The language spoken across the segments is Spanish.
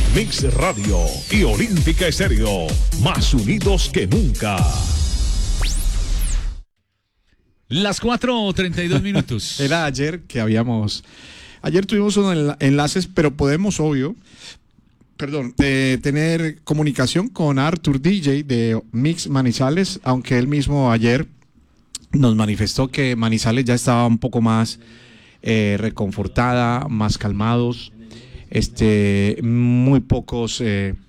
Mix Radio y Olímpica Estéreo, más unidos que nunca. Las 4:32 minutos. Era ayer que habíamos... Ayer tuvimos unos enlaces, pero podemos, tener comunicación con Arthur DJ de Mix Manizales, aunque él mismo ayer nos manifestó que Manizales ya estaba un poco más reconfortada, más calmados, muy pocas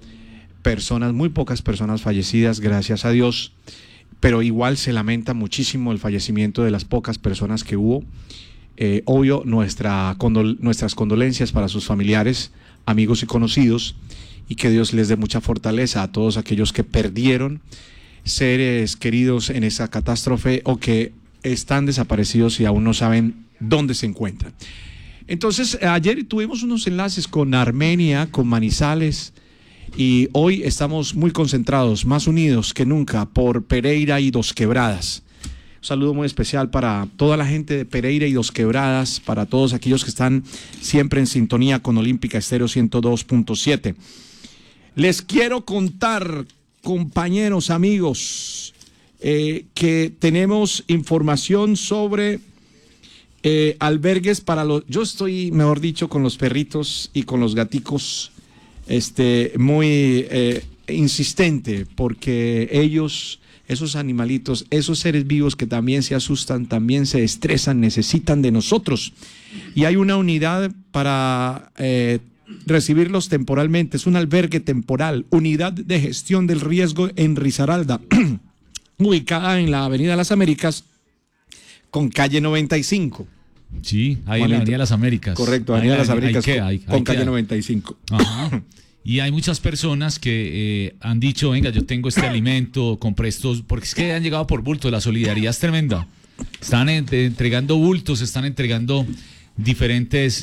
personas fallecidas, gracias a Dios, pero igual se lamenta muchísimo el fallecimiento de las pocas personas que hubo. Obvio, nuestras condolencias para sus familiares, amigos y conocidos, y que Dios les dé mucha fortaleza a todos aquellos que perdieron seres queridos en esa catástrofe o que están desaparecidos y aún no saben dónde se encuentran. Entonces, ayer tuvimos unos enlaces con Armenia, con Manizales, y hoy estamos muy concentrados, más unidos que nunca por Pereira y Dos Quebradas. Un saludo muy especial para toda la gente de Pereira y Dos Quebradas, para todos aquellos que están siempre en sintonía con Olímpica Estéreo 102.7. Les quiero contar, compañeros, amigos, que tenemos información sobre albergues para los... Yo estoy, mejor dicho, con los perritos y con los gaticos, muy insistente, porque ellos... Esos animalitos, esos seres vivos que también se asustan, también se estresan, necesitan de nosotros. Y hay una unidad para recibirlos temporalmente, es un albergue temporal, unidad de gestión del riesgo en Risaralda, ubicada en la Avenida Las Américas con calle 95. Sí, ahí en la Avenida Las Américas. Correcto, Avenida Las Américas con calle 95. Ajá. Y hay muchas personas que han dicho, venga, yo tengo este alimento, compré estos, porque es que han llegado por bultos, la solidaridad es tremenda. Están entregando bultos, están entregando diferentes,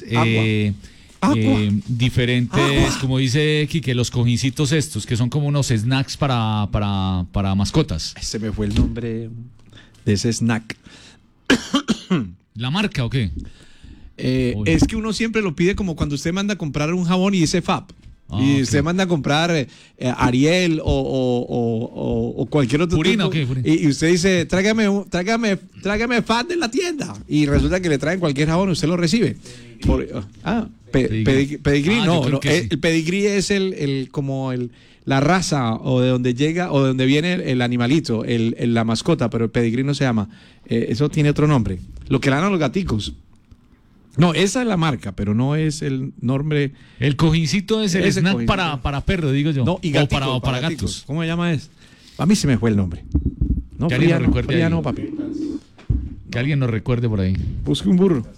como dice Quique, los cojincitos estos, que son como unos snacks para mascotas. Se me fue el nombre de ese snack. ¿La marca o qué? Es que uno siempre lo pide como cuando usted manda a comprar un jabón y dice Fab. Y usted manda a comprar Ariel o cualquier otro Purina, tipo. Purina. Y usted dice, tráigame Fab de la tienda. Y resulta que le traen cualquier jabón, usted lo recibe. Pedigrí, no. El pedigrí es la raza o de donde llega o de donde viene el animalito, la mascota, pero el pedigrí no se llama. Eso tiene otro nombre. Lo que le dan a los gaticos. No, esa es la marca, pero no es el nombre. El cojincito es el snack para perro, digo yo. No, y gaticos, o para gatos. ¿Cómo se llama eso? A mí se me fue el nombre. No, que alguien nos recuerde ahí. No, papi. Que alguien nos recuerde por ahí. Busque un burro.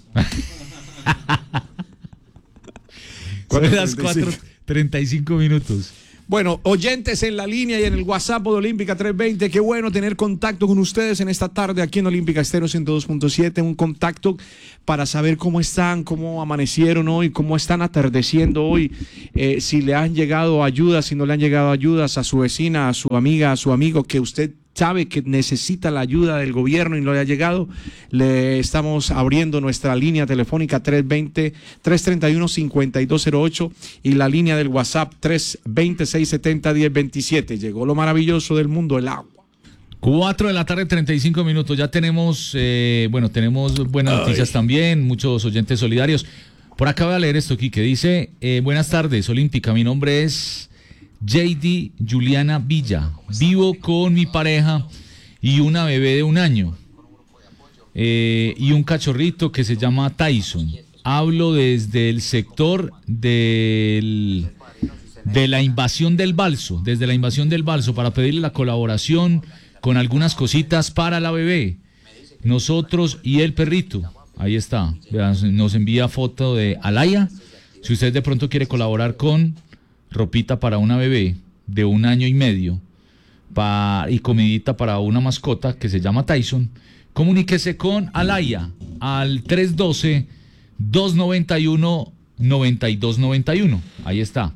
Son las 4:35 minutos. Bueno, oyentes en la línea y en el WhatsApp de Olímpica 320, qué bueno tener contacto con ustedes en esta tarde aquí en Olímpica Estéreo 102.7, un contacto para saber cómo están, cómo amanecieron hoy, cómo están atardeciendo hoy, si le han llegado ayudas, si no le han llegado ayudas a su vecina, a su amiga, a su amigo, que usted sabe que necesita la ayuda del gobierno y no le ha llegado. Le estamos abriendo nuestra línea telefónica 320-331-5208 y la línea del WhatsApp 320-670-1027. Llegó lo maravilloso del mundo, el agua. 4:35 PM. Ya tenemos, tenemos buenas noticias también, muchos oyentes solidarios. Por acá voy a leer esto aquí que dice, buenas tardes, Olímpica, mi nombre es JD Juliana Villa, vivo con mi pareja y una bebé de 1 año y un cachorrito que se llama Tyson. Hablo desde el sector de la invasión del Balso, para pedirle la colaboración con algunas cositas para la bebé, nosotros y el perrito. Ahí está, nos envía foto de Alaya. Si usted de pronto quiere colaborar con ropita para una bebé de 1 año y medio y comidita para una mascota que se llama Tyson, comuníquese con Alaya al 312-291-9291. Ahí está,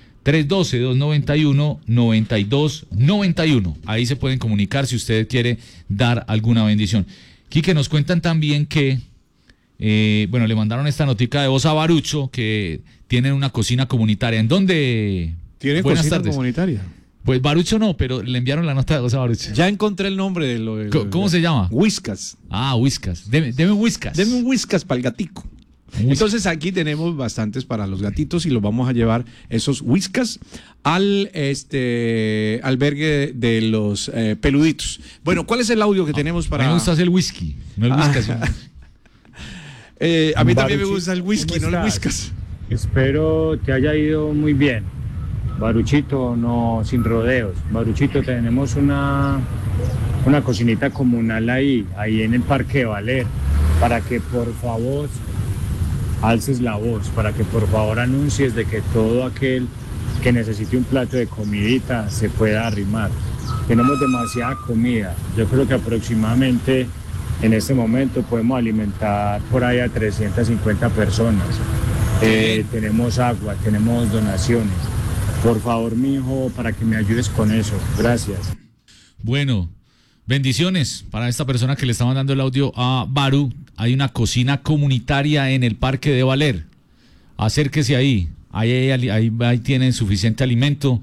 312-291-9291. Ahí se pueden comunicar si usted quiere dar alguna bendición. Quique, nos cuentan también que le mandaron esta notica de voz a Barucho, que tienen una cocina comunitaria. ¿En dónde? ¿Tiene Buenas cocina tardes. comunitaria? Pues Barucho no, pero le enviaron la nota de voz a Barucho. Ya encontré el nombre de lo. ¿Cómo se llama? Whiskas. Ah, Whiskas. Deme un Whiskas. Deme un Whiskas para el gatico. Entonces aquí tenemos bastantes para los gatitos y los vamos a llevar esos Whiskas al albergue de los peluditos. Bueno, ¿cuál es el audio que tenemos para...? Me gusta hacer el whisky, no el Whiskas. A mí también me gusta el whisky, no el Whiskas. Espero te haya ido muy bien. Baruchito, no sin rodeos. Baruchito, tenemos una cocinita comunal ahí en el Parque de Valer, para que por favor alces la voz, para que por favor anuncies de que todo aquel que necesite un plato de comidita se pueda arrimar. Tenemos demasiada comida. Yo creo que aproximadamente en este momento podemos alimentar por ahí a 350 personas. Tenemos agua, tenemos donaciones. Por favor, mi hijo, para que me ayudes con eso. Gracias. Bueno, bendiciones para esta persona que le está mandando el audio a Baru. Hay una cocina comunitaria en el Parque de Valer. Acérquese ahí. Ahí tienen suficiente alimento.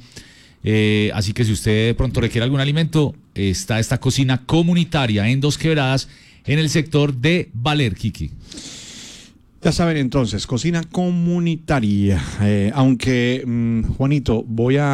Así que si usted de pronto requiere algún alimento, está esta cocina comunitaria en Dos Quebradas, en el sector de Valer, Kiki. Ya saben entonces, cocina comunitaria. Aunque, Juanito,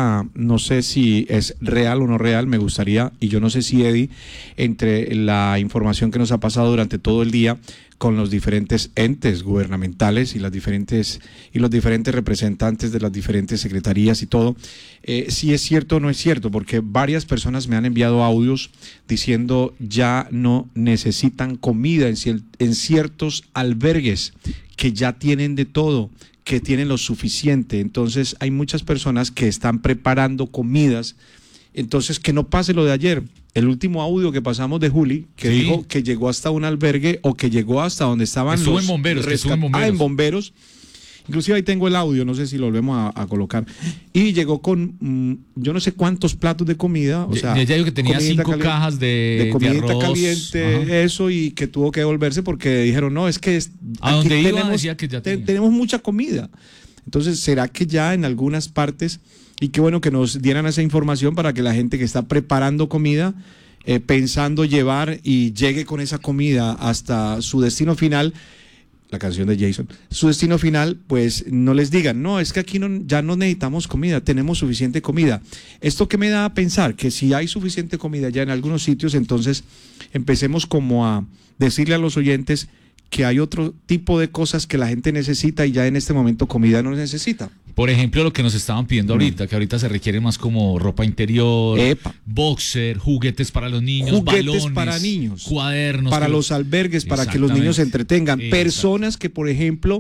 no sé si es real o no real, me gustaría, y yo no sé si Eddie, entre la información que nos ha pasado durante todo el día con los diferentes entes gubernamentales y los diferentes representantes de las diferentes secretarías y todo, si es cierto o no es cierto, porque varias personas me han enviado audios diciendo ya no necesitan comida en ciertos albergues que ya tienen de todo, que tienen lo suficiente. Entonces hay muchas personas que están preparando comidas. Entonces, que no pase lo de ayer. El último audio que pasamos de Juli, que dijo que llegó hasta un albergue o que llegó hasta donde estaban estuvo en bomberos. en bomberos. Inclusive ahí tengo el audio, no sé si lo volvemos a colocar. Y llegó con yo no sé cuántos platos de comida. O sea, ya digo que tenía 5 cajas de comida arroz, caliente, ajá. Eso, y que tuvo que devolverse porque dijeron, no, es que a donde iba decía que ya tenemos mucha comida. Entonces, ¿será que ya en algunas partes... Y qué bueno que nos dieran esa información para que la gente que está preparando comida, pensando llevar y llegue con esa comida hasta su destino final, la canción de Jason, su destino final, pues no les digan, no, es que aquí ya no necesitamos comida, tenemos suficiente comida. Esto que me da a pensar que si hay suficiente comida ya en algunos sitios, entonces empecemos como a decirle a los oyentes que hay otro tipo de cosas que la gente necesita y ya en este momento comida no necesita. Por ejemplo, lo que nos estaban pidiendo ahorita, que ahorita se requiere más como ropa interior, boxer, juguetes para los niños, balones para niños, cuadernos. Para los albergues, para que los niños se entretengan. Personas que, por ejemplo,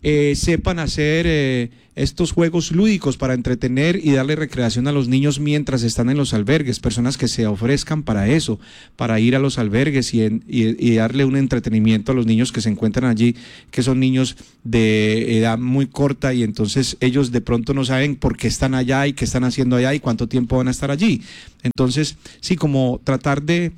sepan hacer estos juegos lúdicos para entretener y darle recreación a los niños mientras están en los albergues. Personas que se ofrezcan para eso, para ir a los albergues y darle un entretenimiento a los niños que se encuentran allí, que son niños de edad muy corta y entonces ellos de pronto no saben por qué están allá y qué están haciendo allá y cuánto tiempo van a estar allí. Entonces, sí, como tratar de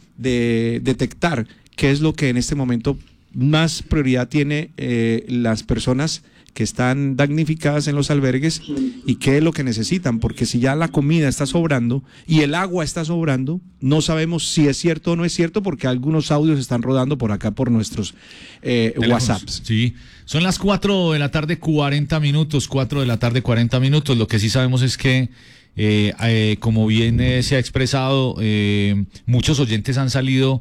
detectar qué es lo que en este momento más prioridad tiene las personas que están damnificadas en los albergues y qué es lo que necesitan, porque si ya la comida está sobrando y el agua está sobrando, no sabemos si es cierto o no es cierto, porque algunos audios están rodando por acá por nuestros WhatsApps. Sí, son las 4 de la tarde 40 minutos, 4 de la tarde 40 minutos. Lo que sí sabemos es que como bien se ha expresado, muchos oyentes han salido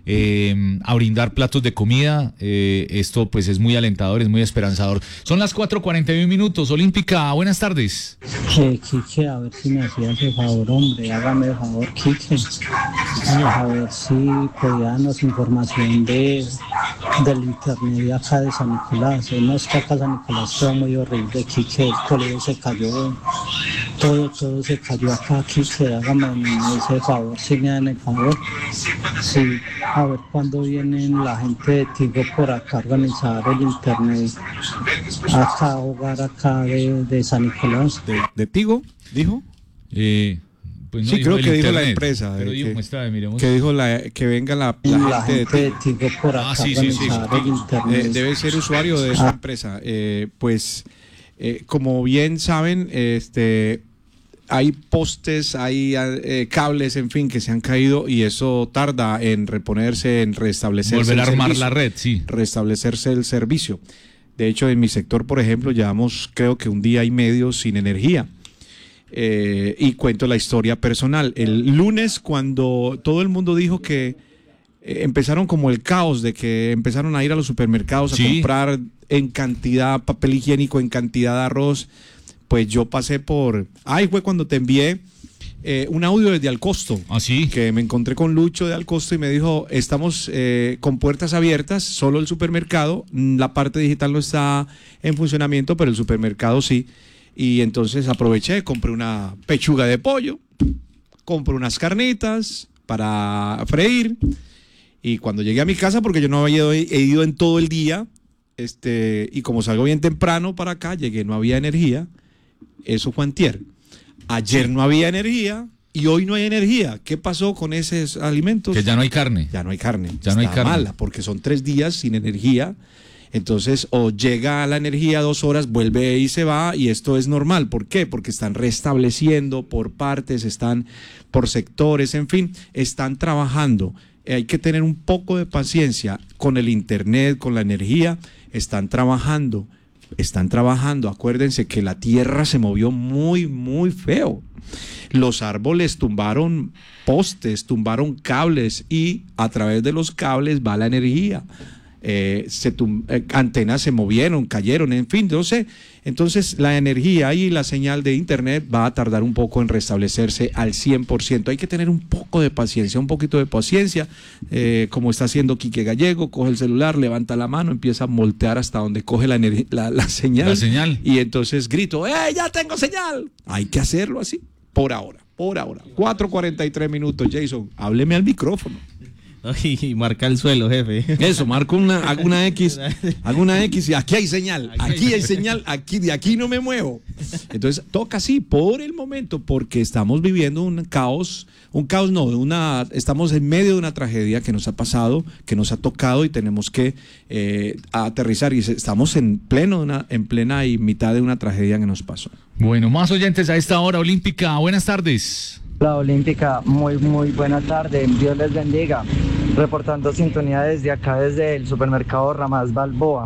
a brindar platos de comida. Esto pues es muy alentador, es muy esperanzador. Son las 4:41 minutos. Olímpica, buenas tardes. Quique, a ver si me hacías el favor, hombre, hágame el favor, Quique, a ver si podía darnos información del internet de acá de San Nicolás. No, es que acá San Nicolás todo muy horrible, Quique, el colegio se cayó, todo se cayó acá, Quique, hágame ese favor, si me dan el favor. Sí, a ver cuándo vienen la gente de Tigo por acá a organizar el internet, acá, hogar acá de San Nicolás. ¿De Tigo, dijo? Pues no, sí, creo que dijo internet, la empresa. Pero dijo, miremos. Que dijo que venga la gente de Tigo por acá a organizar el internet. Debe ser usuario de esa empresa. Pues Como bien saben, hay postes, hay cables, en fin, que se han caído y eso tarda en reponerse, en restablecerse. Volver a armar la red, sí. Restablecerse el servicio. De hecho, en mi sector, por ejemplo, llevamos creo que 1 día y medio sin energía. Y cuento la historia personal. El lunes, cuando todo el mundo dijo que empezaron como el caos de que empezaron a ir a los supermercados a comprar en cantidad papel higiénico, en cantidad de arroz, pues yo pasé por... Ahí fue cuando te envié un audio desde Alcosto. ¿Ah, sí? Que me encontré con Lucho de Alcosto y me dijo, estamos con puertas abiertas, solo el supermercado, la parte digital no está en funcionamiento, pero el supermercado sí. Y entonces aproveché, compré una pechuga de pollo, compré unas carnitas para freír. Y cuando llegué a mi casa, porque yo no había ido en todo el día, y como salgo bien temprano para acá, llegué, no había energía. Eso fue antier. Ayer no había energía y hoy no hay energía. ¿Qué pasó con esos alimentos? Que ya no hay carne. Ya no hay carne. Ya no hay carne. Mala, porque son 3 días sin energía. Entonces, o llega la energía 2 horas, vuelve y se va, y esto es normal. ¿Por qué? Porque están restableciendo por partes, están por sectores, en fin, están trabajando. Hay que tener un poco de paciencia con el internet, con la energía. Están trabajando. Acuérdense que la tierra se movió muy, muy feo. Los árboles tumbaron postes, tumbaron cables y a través de los cables va la energía. Antenas se movieron, cayeron, en fin, no sé. Entonces la energía y la señal de internet va a tardar un poco en restablecerse al 100%. Hay que tener un poco de paciencia, un poquito de paciencia, como está haciendo Quique Gallego. Coge el celular, levanta la mano, empieza a voltear hasta donde coge la señal. La señal. Y entonces grito, ya tengo señal. Hay que hacerlo así, por ahora. 4:43 minutos, Jason, hábleme al micrófono. Y marca el suelo, jefe. Eso, hago una X y aquí hay señal, de aquí no me muevo. Entonces toca así por el momento, porque estamos viviendo estamos en medio de una tragedia que nos ha pasado, que nos ha tocado y tenemos que aterrizar, y estamos en plena y mitad de una tragedia que nos pasó. Bueno, más oyentes a esta hora. Olímpica, buenas tardes. La Olímpica, muy buena tarde, Dios les bendiga. Reportando sintonía desde acá, desde el supermercado Ramás Balboa.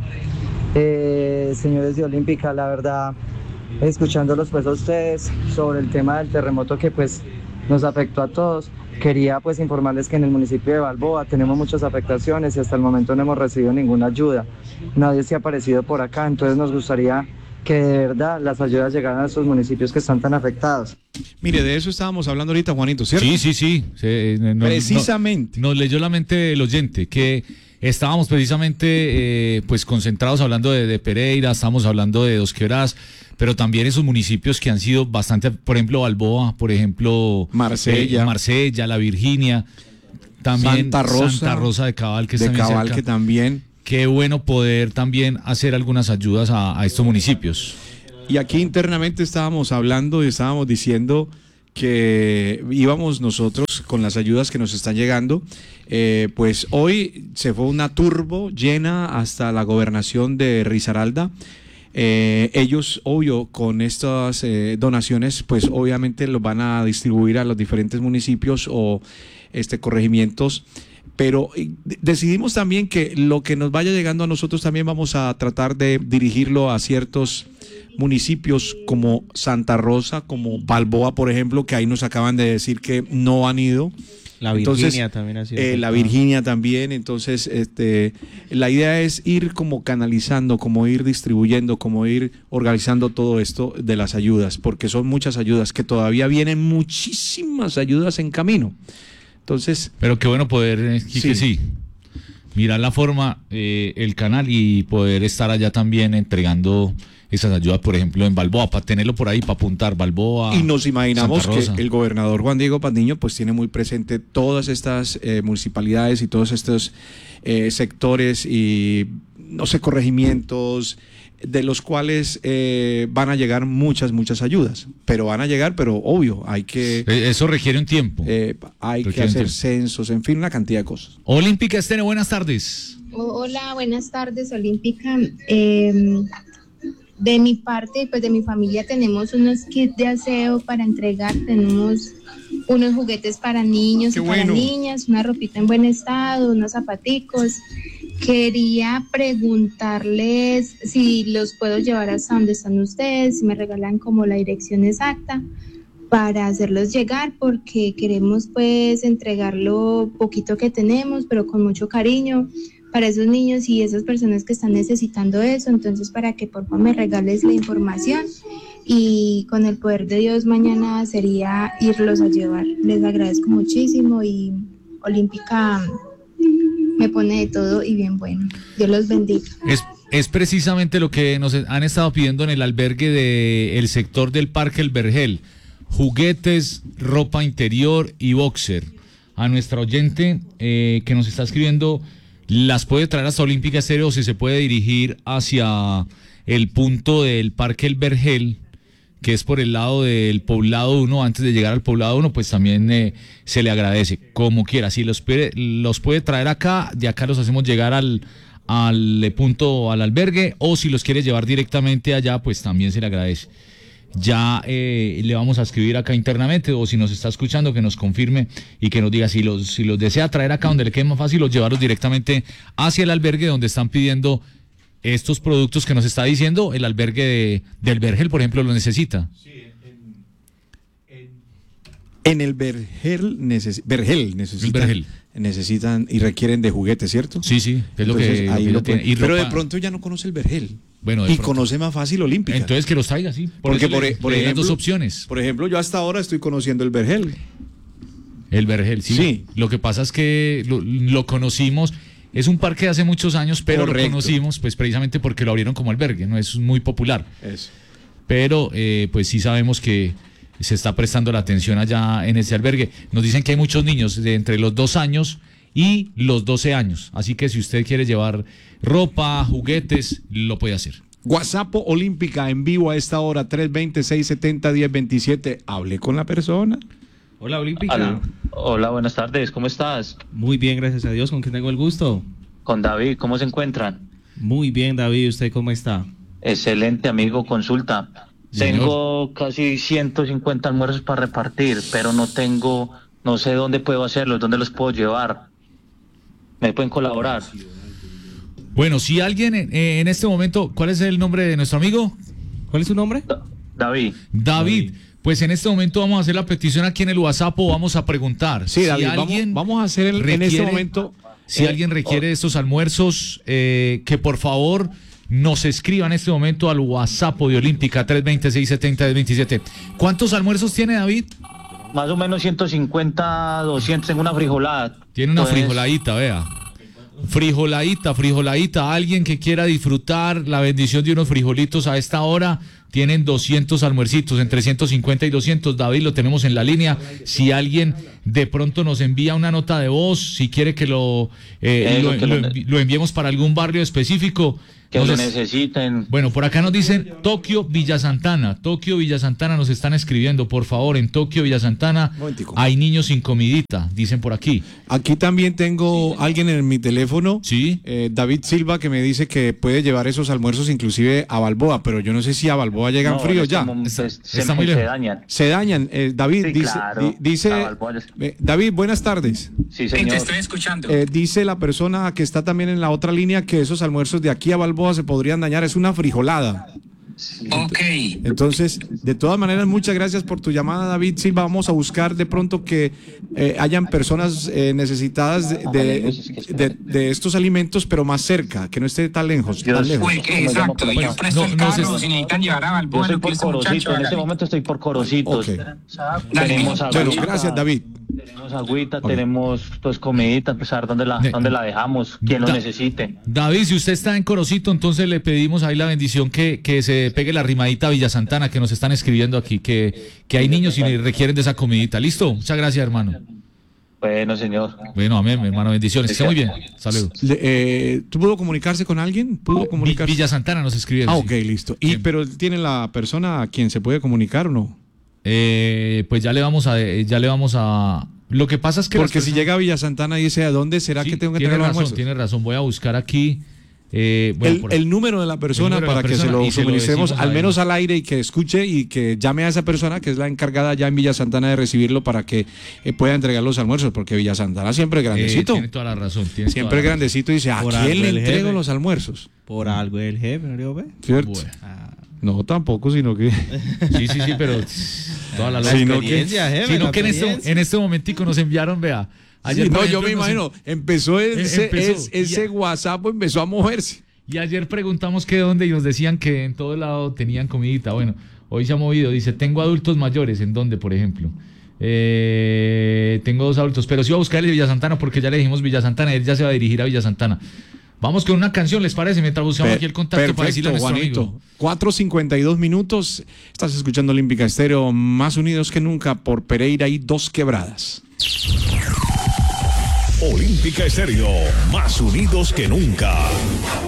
Señores de Olímpica, la verdad, escuchándolos pues a ustedes sobre el tema del terremoto que pues nos afectó a todos, quería pues informarles que en el municipio de Balboa tenemos muchas afectaciones y hasta el momento no hemos recibido ninguna ayuda. Nadie se ha aparecido por acá, entonces nos gustaría que de verdad las ayudas llegaran a estos municipios que están tan afectados. Mire, de eso estábamos hablando ahorita, Juanito, ¿cierto? Sí. Precisamente. Nos leyó la mente del oyente, que estábamos precisamente pues concentrados hablando de Pereira, estábamos hablando de Dos Quebradas, pero también esos municipios que han sido bastante, por ejemplo, Balboa, por ejemplo, Marsella, La Virginia, también Santa Rosa de Cabal, que también. Qué bueno poder también hacer algunas ayudas a estos municipios. Y aquí internamente estábamos hablando y estábamos diciendo que íbamos nosotros con las ayudas que nos están llegando. Pues hoy se fue una turbo llena hasta la gobernación de Risaralda. Ellos, obvio, con estas donaciones, pues obviamente los van a distribuir a los diferentes municipios o corregimientos. Pero decidimos también que lo que nos vaya llegando a nosotros también vamos a tratar de dirigirlo a ciertos municipios como Santa Rosa, como Balboa, por ejemplo, que ahí nos acaban de decir que no han ido. La Virginia también ha sido. La Virginia también. Entonces, la idea es ir como canalizando, como ir distribuyendo, como ir organizando todo esto de las ayudas, porque son muchas ayudas, que todavía vienen muchísimas ayudas en camino. Entonces, pero qué bueno poder, Quique, sí, mirar la forma, el canal y poder estar allá también entregando esas ayudas, por ejemplo, en Balboa, para tenerlo por ahí, para apuntar Balboa. Y nos imaginamos que el gobernador Juan Diego Patiño pues tiene muy presente todas estas municipalidades y todos estos sectores y, no sé, corregimientos, de los cuales van a llegar muchas ayudas, pero van a llegar, pero obvio, hay que... Eso requiere un tiempo. Hay que hacer censos, en fin, una cantidad de cosas. Olímpica Estéreo, buenas tardes. Hola, buenas tardes, Olímpica. De mi parte, pues de mi familia, tenemos unos kits de aseo para entregar, tenemos unos juguetes para niños y para niñas, una ropita en buen estado, unos zapaticos. Quería preguntarles si los puedo llevar hasta donde están ustedes, si me regalan como la dirección exacta para hacerlos llegar, porque queremos pues entregar lo poquito que tenemos, pero con mucho cariño para esos niños y esas personas que están necesitando eso. Entonces, para que por favor me regales la información y con el poder de Dios mañana sería irlos a llevar. Les agradezco muchísimo y Olímpica me pone de todo y bien bueno. Dios los bendiga. Es precisamente lo que nos han estado pidiendo en el albergue del sector del Parque El Vergel: juguetes, ropa interior y boxer. A nuestra oyente que nos está escribiendo, las puede traer hasta Olímpica Estéreo, o si se puede dirigir hacia el punto del Parque El Vergel, que es por el lado del Poblado 1, antes de llegar al Poblado 1, pues también se le agradece, como quiera. Si los puede traer acá, de acá los hacemos llegar al punto, al albergue, o si los quiere llevar directamente allá, pues también se le agradece. Ya le vamos a escribir acá internamente, o si nos está escuchando, que nos confirme y que nos diga si los desea traer acá donde le quede más fácil, o llevarlos directamente hacia el albergue donde están pidiendo estos productos que nos está diciendo. El albergue del Vergel, por ejemplo, lo necesita. Sí, en el Vergel necesitan y requieren de juguetes, ¿cierto? Sí, es entonces, lo que tiene. Pero de pronto ya no conoce el Vergel. Bueno, y conoce más fácil Olímpica. Entonces que los traiga, sí. Porque por ejemplo, las dos opciones. Por ejemplo, yo hasta ahora estoy conociendo el Vergel. El Vergel, sí. Lo que pasa es que lo conocimos. Es un parque de hace muchos años, pero Correcto. Lo conocimos pues precisamente porque lo abrieron como albergue, no es muy popular. Eso. Pero pues sí sabemos que se está prestando la atención allá en ese albergue. Nos dicen que hay muchos niños de entre los 2 años y los 12 años. Así que si usted quiere llevar ropa, juguetes, lo puede hacer. WhatsApp Olímpica en vivo a esta hora, 320-670-1027. Hablé con la persona. Hola, Olímpica. Hola, buenas tardes, ¿cómo estás? Muy bien, gracias a Dios. ¿Con quién tengo el gusto? Con David, ¿cómo se encuentran? Muy bien, David. ¿Usted cómo está? Excelente, amigo. Consulta. Señor. Tengo casi 150 almuerzos para repartir, pero no sé dónde puedo hacerlos, dónde los puedo llevar. ¿Me pueden colaborar? Bueno, si alguien en este momento, ¿cuál es el nombre de nuestro amigo? ¿Cuál es su nombre? David. Pues en este momento vamos a hacer la petición aquí en el WhatsApp, o vamos a preguntar. Sí, David, vamos a hacer en este momento. Si alguien requiere estos almuerzos, que por favor nos escriba en este momento al WhatsApp de Olímpica, 320-670-1027. ¿Cuántos almuerzos tiene, David? Más o menos 150, 200, tengo una frijolada. Tiene una frijoladita, vea. Frijoladita. Alguien que quiera disfrutar la bendición de unos frijolitos a esta hora, tienen 200 almuercitos, entre 150 y 200. David, lo tenemos en la línea. Si alguien de pronto nos envía una nota de voz, si quiere que lo enviemos para algún barrio específico. Que lo necesiten. Bueno, por acá nos dicen Tokio, Villa Santana nos están escribiendo, por favor, en Tokio, Villa Santana hay niños sin comidita, dicen por aquí. Aquí también tengo alguien en mi teléfono, sí, David Silva, que me dice que puede llevar esos almuerzos inclusive a Balboa, pero yo no sé si a Balboa llegan fríos ya. Está muy lejos. Se dañan. David, sí, dice David, buenas tardes. Sí, señor. Te estoy escuchando. Dice la persona que está también en la otra línea que esos almuerzos de aquí a Balboa se podrían dañar, es una frijolada. Ok. Entonces, de todas maneras, muchas gracias por tu llamada, David Silva. Vamos a buscar de pronto que hayan personas necesitadas de estos alimentos, pero más cerca, que no esté tan lejos. Exacto. Yo presto el carro, si necesitan llevar a Balboa. Yo soy por Corocito, en este momento estoy por Corocitos. Okay. Tenemos agüita, bueno, gracias, David. Tenemos agüita, tenemos pues comidita, pues a ver dónde la dejamos, quien lo necesite. David, si usted está en Corocito, entonces le pedimos ahí la bendición que se pegue la rimadita a Villa Santana, que nos están escribiendo aquí, que hay niños y requieren de esa comidita. ¿Listo? Muchas gracias, hermano. Bueno, señor. Bueno, amén, hermano, bendiciones. Está muy bien. Saludos. ¿Tú pudo comunicarse con alguien? Villa Santana nos escribió. Ok, listo. Pero ¿tiene la persona a quien se puede comunicar o no? Pues ya le vamos a... Lo que pasa es que... Porque si llega a Villa Santana y dice, ¿a dónde será que tengo que tener el almuerzo? Tiene razón, voy a buscar aquí el número de la persona para que se lo suministremos al menos al aire y que escuche y que llame a esa persona que es la encargada ya en Villa Santana de recibirlo para que pueda entregar los almuerzos, porque Villa Santana siempre es grandecito. Tiene toda la razón. Siempre es grandecito y dice, ¿a quién le entrego los almuerzos? Por algo el jefe, ¿no ve? ¿Cierto? Bueno. No, tampoco, sino que... Sí, pero toda la experiencia, jefe. Sino que en este momentico nos enviaron, vea. Ayer, yo me imagino, empezó ese WhatsApp empezó a moverse. Y ayer preguntamos que dónde y nos decían que en todo lado tenían comidita. Bueno, hoy se ha movido. Dice, tengo adultos mayores. ¿En dónde, por ejemplo? Tengo 2 adultos. Pero sí voy a buscar el de Villa Santana porque ya le dijimos Villa Santana. Él ya se va a dirigir a Villa Santana. Vamos con una canción, ¿les parece? Mientras buscamos aquí el contacto para decirle a nuestro Juanito, amigo. 4:52 minutos. Estás escuchando Olímpica Estéreo, más unidos que nunca por Pereira y 2 Quebradas. Olímpica Estéreo, más unidos que nunca.